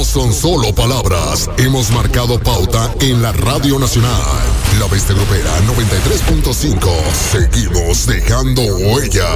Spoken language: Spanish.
no son solo palabras. Hemos marcado pauta en la Radio Nacional. La Bestia Grupera 93.5. Seguimos dejando huella.